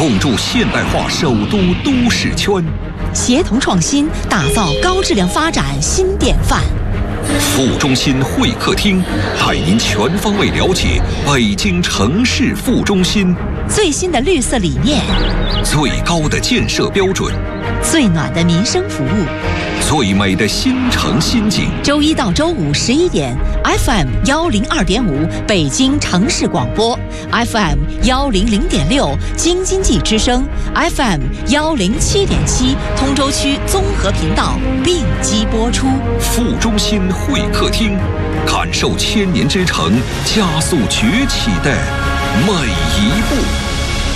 共筑现代化首都都市圈， 协同创新，打造高质量发展新典范。 副中心会客厅带您全方位了解北京城市副中心最新的绿色理念， 最高的建设标准， 最暖的民生服务， 最美的新城新景。 周一到周五11点 ，FM 102.5北京城市广播 ，FM 100.6京津冀之声 ，FM 107.7通州区综合频道并机播出。 副中心会客厅，感受千年之城加速崛起的每一步。